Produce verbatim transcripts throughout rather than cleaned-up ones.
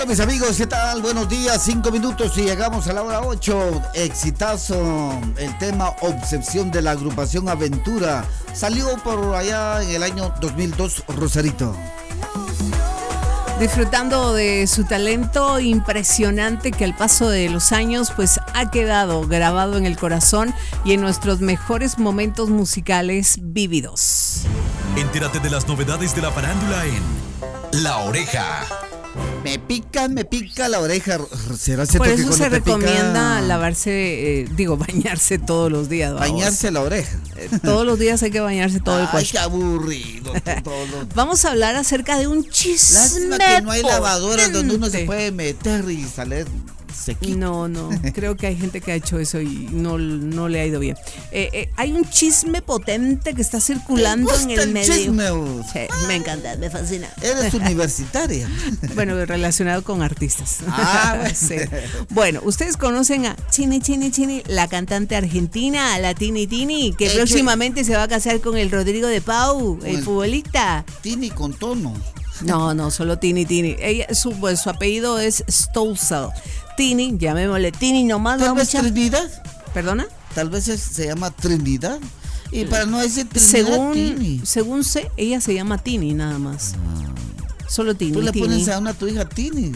Hola mis amigos, ¿qué tal? Buenos días, cinco minutos y llegamos a la hora ocho. Exitazo, el tema Obsesión de la agrupación Aventura. Salió por allá en el año dos mil dos, Rosarito. Disfrutando de su talento impresionante que al paso de los años pues ha quedado grabado en el corazón y en nuestros mejores momentos musicales vívidos. Entérate de las novedades de la farándula en La Oreja. Me pica, me pica la oreja. ¿Será Por cierto eso que se recomienda pica... lavarse, eh, digo, bañarse todos los días. Vamos. Bañarse la oreja. Eh, todos los días hay que bañarse todo el cuerpo. Ay, qué aburrido. Todo lo... Vamos a hablar acerca de un chisme. Lástima que no hay lavadoras donde uno se puede meter y salir sequito. No, no, creo que hay gente que ha hecho eso y no, no le ha ido bien. Eh, eh, hay un chisme potente que está circulando en el, el medio. Chisme? Sí, me encanta, me fascina. Eres universitaria. Bueno, relacionado con artistas. Ah, bueno. Sí. Bueno, ustedes conocen a Chini Chini Chini, la cantante argentina, la Tini Tini, que Eh, próximamente que... se va a casar con el Rodrigo de Pau, el, el futbolista. Tini con tono. No, no, solo Tini Tini. Ella, su, pues, su apellido es Stossel. Tini, llamémosle Tini nomás. ¿Tal vez Trinidad? ¿Perdona? Tal vez es, se llama Trinidad. Y para no decir Trinidad, según, Tini. Según sé, ella se llama Tini nada más. Ah. Solo Tini. Tú le Tini. pones a una tu hija Tini.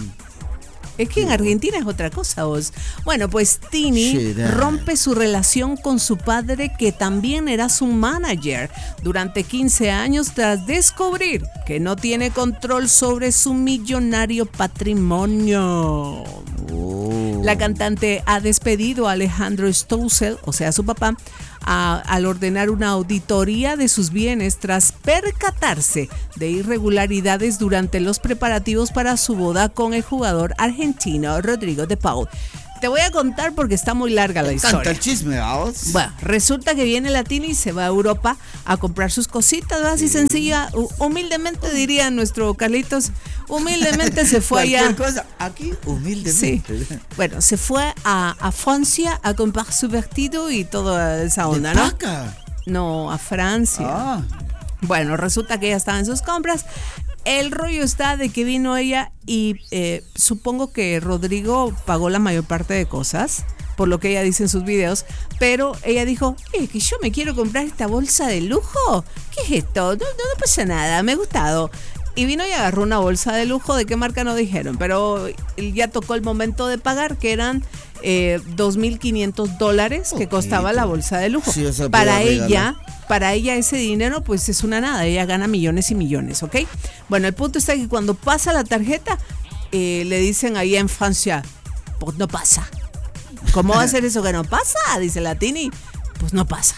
Es que en Argentina es otra cosa, vos. Bueno, pues Tini rompe su relación con su padre, que también era su manager, durante quince años tras descubrir que no tiene control sobre su millonario patrimonio. Oh. La cantante ha despedido a Alejandro Stossel, o sea, su papá, a, al ordenar una auditoría de sus bienes tras percatarse de irregularidades durante los preparativos para su boda con el jugador argentino Rodrigo de Paul. Te voy a contar porque está muy larga la historia. Canta el chisme, vamos. Bueno, resulta que viene la Tini y se va a Europa a comprar sus cositas, ¿verdad? Así sí. Sencilla, humildemente diría nuestro Carlitos, humildemente se fue allá. Cosa, aquí, humildemente. Sí. Bueno, se fue a, a Francia a comprar su vestido y toda esa onda, ¿no? Paca. No, a Francia. Ah. Bueno, resulta que ella estaba en sus compras. El rollo está de que vino ella y eh, supongo que Rodrigo pagó la mayor parte de cosas, por lo que ella dice en sus videos, pero ella dijo, eh, que yo me quiero comprar esta bolsa de lujo. ¿Qué es esto? No, no, no pasa nada, me ha gustado. Y vino y agarró una bolsa de lujo, ¿de qué marca no dijeron? Pero ya tocó el momento de pagar, que eran eh, dos mil quinientos dólares que costaba la bolsa de lujo. Sí, para ella, para ella ese dinero pues es una nada, ella gana millones y millones, ¿ok? Bueno, el punto está que cuando pasa la tarjeta, eh, le dicen ahí en Francia, pues no pasa. ¿Cómo va a ser eso que no pasa? Dice la Tini, pues no pasa.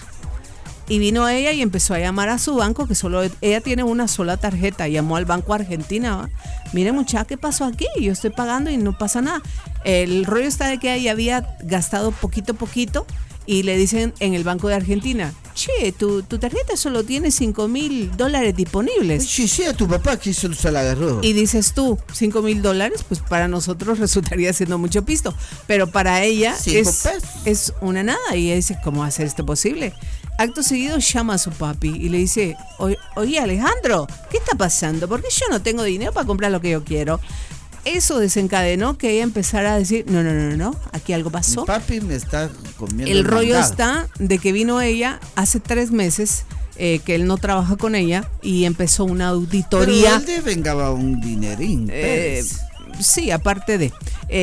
Y vino ella y empezó a llamar a su banco, que solo ella tiene una sola tarjeta. Llamó al Banco Argentina. ¿Va? Mire, muchacha, ¿qué pasó aquí? Yo estoy pagando y no pasa nada. El rollo está de que ella había gastado poquito a poquito y le dicen en el Banco de Argentina, che, tu, tu tarjeta solo tiene cinco mil dólares disponibles. Sí, sí, a tu papá que se, se la agarró. Y dices tú, cinco mil dólares, pues para nosotros resultaría siendo mucho pisto. Pero para ella es, es una nada. Y ella dice, ¿cómo va a ser esto posible? Acto seguido llama a su papi y le dice, oye Alejandro, ¿qué está pasando? Porque yo no tengo dinero para comprar lo que yo quiero. Eso desencadenó que ella empezara a decir, no, no, no, no, aquí algo pasó. Mi papi me está comiendo el, el rollo mandado. Está de que vino ella hace tres meses, eh, que él no trabaja con ella y empezó una auditoría. Pero él le vengaba un dinerín. Eh, sí, aparte de,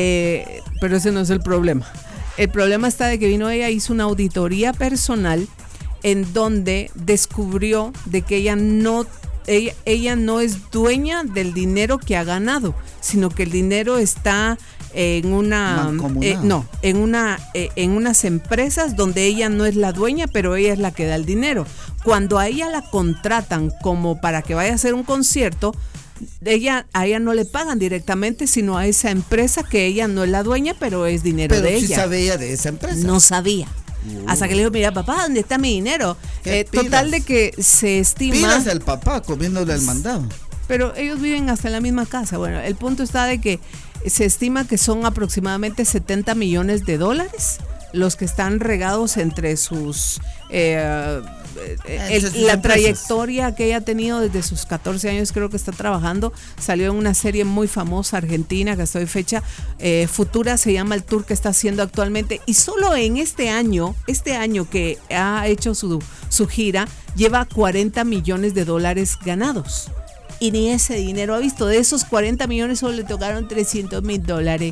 eh, pero ese no es el problema. El problema está de que vino ella, hizo una auditoría personal en donde descubrió de que ella no ella, ella no es dueña del dinero que ha ganado, sino que el dinero está en una eh, no, en una eh, en unas empresas donde ella no es la dueña, pero ella es la que da el dinero. Cuando a ella la contratan como para que vaya a hacer un concierto, ella, a ella no le pagan directamente, sino a esa empresa que ella no es la dueña, pero es dinero pero de sí ella. Sabía de esa empresa. No sabía. Uh. Hasta que le dijo, mira papá, ¿dónde está mi dinero? Eh, total de que se estima... Pilas al papá comiéndole el mandado. Pero ellos viven hasta en la misma casa. Bueno, el punto está de que se estima que son aproximadamente setenta millones de dólares los que están regados entre sus... Eh, el, la trayectoria que ella ha tenido desde sus catorce años, creo que está trabajando. Salió en una serie muy famosa argentina, que hasta hoy fecha, eh, Futura se llama el tour que está haciendo actualmente. Y solo en este año, este año que ha hecho su, su gira, lleva cuarenta millones de dólares ganados. Y ni ese dinero ha visto. De esos cuarenta millones solo le tocaron trescientos mil dólares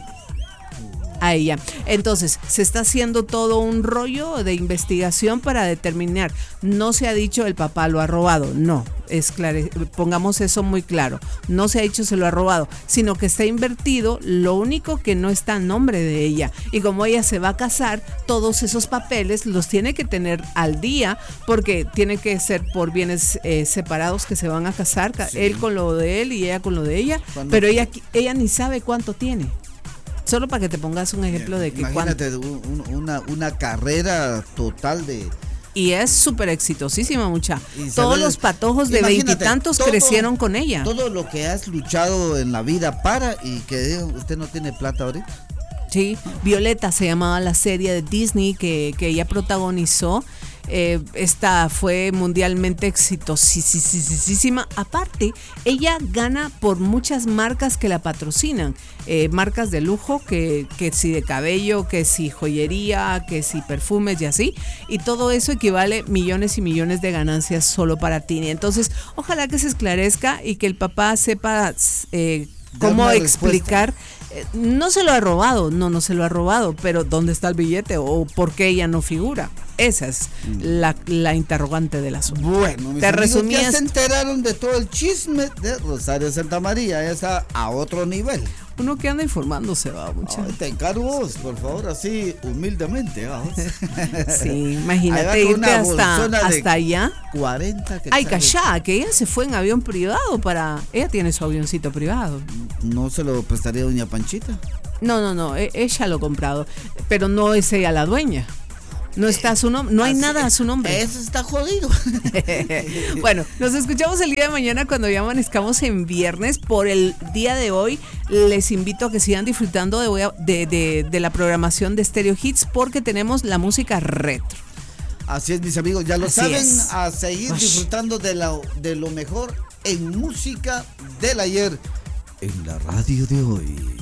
a ella. Entonces, se está haciendo todo un rollo de investigación para determinar. No se ha dicho el papá lo ha robado, no, es claro, pongamos eso muy claro. No se ha dicho se lo ha robado, sino que está invertido, lo único que no está en nombre de ella. Y como ella se va a casar, todos esos papeles los tiene que tener al día, porque tiene que ser por bienes eh, separados que se van a casar, sí. Él con lo de él y ella con lo de ella, pero ella, ella ni sabe cuánto tiene. Solo para que te pongas un ejemplo de que imagínate un, una, una carrera total de... Y es súper exitosísima, mucha. Todos los patojos de veintitantos crecieron con ella. Todo lo que has luchado en la vida para y que usted no tiene plata ahorita. Sí, Violeta se llamaba la serie de Disney que, que ella protagonizó. Eh, esta fue mundialmente exitosísima. Aparte, ella gana por muchas marcas que la patrocinan, eh, marcas de lujo, que, que si de cabello, que si joyería, que si perfumes y así, y todo eso equivale millones y millones de ganancias solo para Tini. Entonces, ojalá que se esclarezca y que el papá sepa eh, cómo explicar. Eh, no se lo ha robado, no, no se lo ha robado, pero ¿dónde está el billete o por qué ella no figura? Esa es la, la interrogante del asunto. Bueno, mis te amigos resumías... ya se enteraron de todo el chisme de Rosario Santamaría, esa a otro nivel. Uno que anda informándose, va, mucha. Ay, te encargo vos, por favor, así humildemente, vamos. Sí, imagínate irte hasta, hasta allá. cuarenta que Ay, callá, que ella se fue en avión privado para... Ella tiene su avioncito privado. ¿No se lo prestaría doña Panchita? No, no, no, ella lo ha comprado, pero no es ella la dueña. No está a su nombre, no hay Así, nada a su nombre. Eso está jodido. Bueno, nos escuchamos el día de mañana cuando ya amanezcamos en viernes. Por el día de hoy, les invito a que sigan disfrutando de, de, de, de la programación de Stereo Hits, porque tenemos la música retro. Así es, mis amigos, ya lo Así saben, es. A seguir Ush. disfrutando de, la, de lo mejor en música del ayer en la radio de hoy.